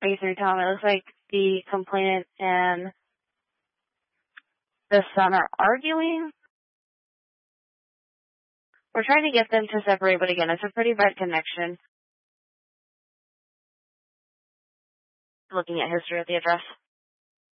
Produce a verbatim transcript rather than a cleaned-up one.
Hey, through Tom, it looks like the complainant and the son are arguing. We're trying to get them to separate, but again, it's a pretty bad connection. Looking at history at the address.